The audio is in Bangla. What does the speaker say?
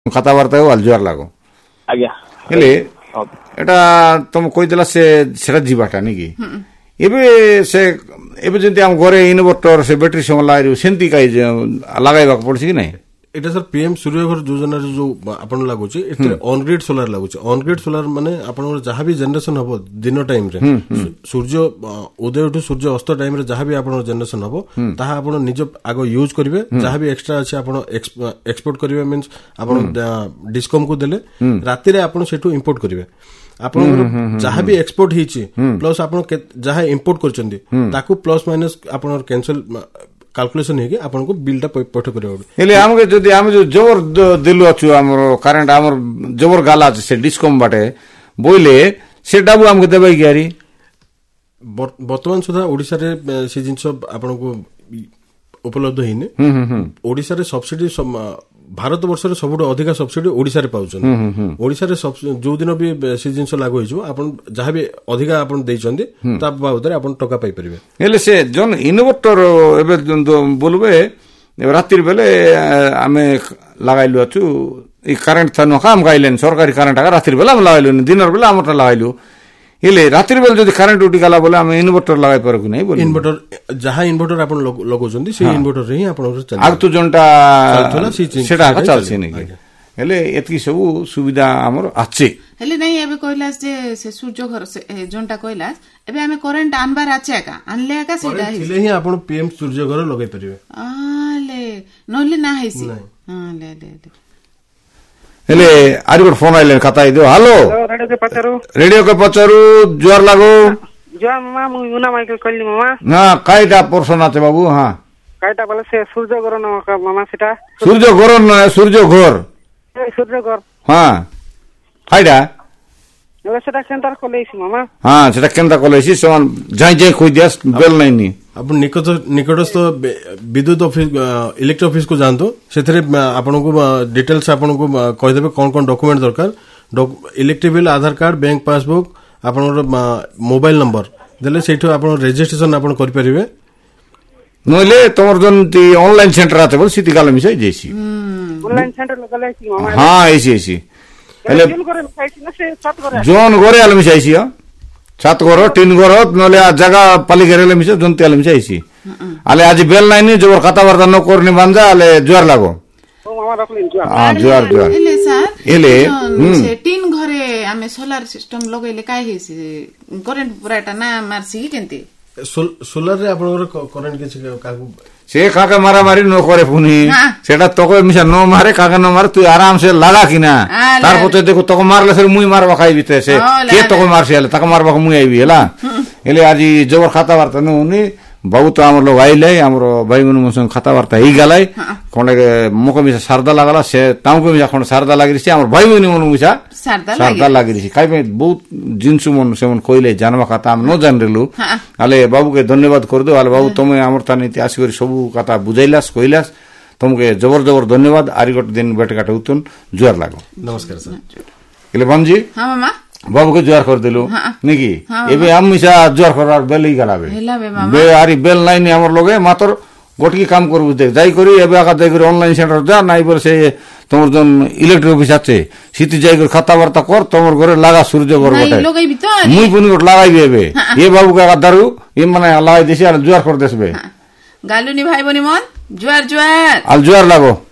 କଥାବାର୍ତ୍ତା ହଉ ଆଲଜୁଆର ଲାଗ ଆଜ୍ଞା ହେଲେ ଏଟା ତମ କହିଦେଲା ସେଟା ଯିବାଟା ନାଇକି ଏବେ ଯେମିତି ଆମ ଘରେ ଇନଭର୍ଟର ସେ ବ୍ୟାଟେରୀ ସହ ଲଗାଇ ସେମିତି ଲଗାଇବାକୁ ପଡୁଛି କି ନାଇଁ? এটা স্যার পিএম সূর্যঘর যোজনার যে আপনার লাগুছে এতে অনগ্রিড সোলার লাগুছে। অনগ্রিড সোলার মানে আপনার যাহা বি জেনারেশন হব দিন টাইম রে সূর্য উদয় টু সূর্য অস্ত টাইম রে যাহা বি আপনার জেনারেশন হব তাহা আপন নিজ আগ ইউজ করিবে। যাহা বি এক্সট্রা আছে আপন এক্সপোর্ট করিবে মিন্স আপন ডিসকম কো দেলে রাতিরে আপন সেটু ইম্পোর্ট করিবে। ଆପଣଙ୍କର ଯାହା ବି ଏକ୍ସପୋର୍ଟ ହେଇଛି ପ୍ଲସ୍ ଆପଣ ଯାହା ଇମ୍ପୋର୍ଟ କରିଛନ୍ତି ତାକୁ ପ୍ଲସ୍ ମାଇନସ୍ ଆପଣଙ୍କର କ୍ୟାନସେଲ କାଲକୁଲେସନ ହେଇକି ଆପଣଙ୍କୁ ବିଲଟା ପୈଠ କରିବାକୁ ହେଲେ ଆମକୁ ଯଦି ଆମେ ଯୋଉ ଜବର ଦେଲୁ ଅଛୁ ଆମର କରେଣ୍ଟ ଆମର ଜବର ଗାଲା ଅଛି ସେ ଡିସ୍କମ୍ ବାଟେ ବୋଇଲେ ସେଟା ବି ଆମକୁ ଦେବେ କି ଆରି? ବର୍ତ୍ତମାନ ସୁଦ୍ଧା ଓଡ଼ିଶାରେ ସେ ଜିନିଷ ଆପଣଙ୍କୁ ଉପଲବ୍ଧ ହେଇନି। ଓଡ଼ିଶାରେ ସବସିଡି ଭାରତ ବର୍ଷରେ ସବୁଠୁ ଅଧିକା ସବସିଡି ଓଡ଼ିଶାରେ ପାଉଛନ୍ତି। ଓଡ଼ିଶାରେ ଯୋଉ ଦିନ ବି ସେ ଜିନିଷ ଲାଗୁ ହେଇଯିବ ଆପଣ ଯାହା ବି ଅଧିକା ଆପଣ ଦେଇଛନ୍ତି ତା ବାବଦରେ ଆପଣ ଟଙ୍କା ପାଇପାରିବେ। ହେଲେ ସେ ଜନ ଇନଭର୍ଟର ଏବେ ବୋଲବେ ରାତିର ବେଲେ ଆମେ ଲଗାଇଲୁ ଅଛୁ এই কারেন্ট থানো কাম গাইলেন সরকারি কারেন্ট রাতের বেলা আমি লাগাইলু দিনের বেলা আমারটা লাগাইলু হেলে রাতের বেলা যদি কারেন্ট উঠি গলা বলে আমি ইনভর্টর লাগাই পারো কি নাই? ইনভর্টর যাহা ইনভর্টর আপন লগাউଛନ୍ତି সেই ইনভর্টর রে ହିଁ ଆପଣଙ୍କର ଚାଲିବ। ଆଗ ତ ଜଣଟା ସେଟା ଆକା ଚାଲଛି ନାকি? ହେଲେ ଏତିକି ସବୁ ସୁବିଧା ଆମର ଅଛି। ହେଲେ ନାଇଁ ଏବେ କହିଲାସ୍ ଯେ ସେ ସୂର୍ଯ୍ୟ ଘର ଜଣଟା କହିଲାସ୍ ଏବେ ଆମେ କରେଣ୍ଟ ଆନବାର ଅଛି ଆକା ଆନଲେ ଆକା ସେଟା ଥିଲେ ହିଁ ଆପଣ ପିଏମ ସୂର୍ଯ୍ୟ ଘର ଲଗାଇ ପାରିବେ। ଆଲେ ନହେଲେ ନା ହେଇସି। ହଁ ଲେ ହେଲେ ଆରି ଗୋଟେ ଫୋନ ଆଇଲେ କଥା ହେଇଦିଅ। ହ୍ୟାଲୋ ରେଡିଓ କେ ପଚାରୁ ଜୁଆର ଲାଗୁ ନା କାଇଟା ପର୍ସନ আছে বাবু? হ্যাঁ কাইটা বলে সে সূর্য ঘর মামা সেটা সূর্য ঘর নয় সূর্য ঘর সূর্য ঘর হ্যাঁ কাইটা সেটা কেন্টার কলেছি মামা হ্যাঁ সেটা কেন্টা কলেছি সমান যাই যাই কই দিয়াস বেল নাইনি ଆପଣ ନିକଟସ୍ଥ ବିଦ୍ୟୁତ ଅଫିସ ଇଲେକ୍ଟ୍ରିକ ଅଫିସକୁ ଯାଆନ୍ତୁ। ସେଥିରେ ଆପଣଙ୍କୁ ଡିଟେଲ୍ସ ଆପଣଙ୍କୁ କହିଦେବେ କ'ଣ କ'ଣ ଡକୁମେଣ୍ଟ ଦରକାର। ଇଲେକ୍ଟ୍ରିକ ବିଲ୍, ଆଧାର କାର୍ଡ, ବ୍ୟାଙ୍କ ପାସବୁକ୍, ଆପଣଙ୍କର ମୋବାଇଲ ନମ୍ବର ଦେଲେ ସେଇଠୁ ଆପଣ ରେଜିଷ୍ଟ୍ରେସନ ଆପଣ କରିପାରିବେ। ନହେଲେ ତମର ଯେମିତି ଅନଲାଇନ ସେଣ୍ଟର আছে বল সিটি গালে মিশাই যাইছি অনলাইন সেন্টার লগাইছি মামা। হ্যাঁ এসি হেলে জোন ঘরে আলে মিশাইছি সাত ঘর তিন ঘর নলে জায়গা পালি ঘেরেলে মিশে জন্তি আলে মিশাইছি আলে আজ বেল নাইনি জবর কথাবার্তা ন করনি বাঞ্জা আলে জুয়ার লাগো জুয়ার জুয়ার এলে তিন ঘরে আমি সোলার সিস্টেম লগাইলে কাই হইছে কারেন্ট পুরাটা না মারছি কেনতে সোলার রে আপনার কারেন্ট কিছু কাকু সে কাকা মারামারি ন করে পুনি সেটা তোকে মিশা ন মারে কাকা ন মারে তুই আরাম সে লাগা কিনা তারপর দেখো তোকে মারলে সে মুই মারবা খাইবি সে কে তোকে মারছি হেলে তাকে মারবা মুই আইবি হেলা হেলে আজি জবর কথাবার্তা নুনি বহুত আমার লোক আইলে আমার ভাই বোন সঙ্গে কথাবার্তা হয়ে গেলাই কোনে মুখে মিশা সারদা লাগালা সে তাকে মিশা কোন সারদা লাগিছে আমার ভাই বোন মন মিশা সারদা লাগিছে খাই বহুত জিনিস মন সেমন কইলে জানবা কথা আমি ন জানরেলু আলে বাবুকে ধন্যবাদ করে দো। আলে বাবু তুমি আমার তানিতে আসি করে সবু কথা বুঝাইলাস কইলাস তোমাকে জবর জবর ধন্যবাদ। আরি গোট দিন বেটে কাটা উতুন জুয়ার লাগো। নমস্কার স্যার। এলে বানজি হ্যাঁ মামা বাবুকে জোয়ার করে দিল নাকি? এবে আমি মিশা জোয়ার করার বেলেই গেলাবে আরি বেল নাইনি আমার লগে মাত্র গোটকি কাম করবো দেখ যাই করি এবে আকা যাই করি অনলাইন সেন্টার যা নাই বলে সে তোমার জন ইলেকট্রিক অফিস আছে সিটি যাই করে কথাবার্তা কর তোমার ঘরে লাগা সূর্য ঘর বটে মুই পুনি গোট লাগাইবি এবে এ বাবুকে আকা দারু এ মানে লাগাই দিছি আর জোয়ার করে দেসবে গালুনি ভাই বোনি মন জোয়ার জোয়ার আর জোয়ার লাগো।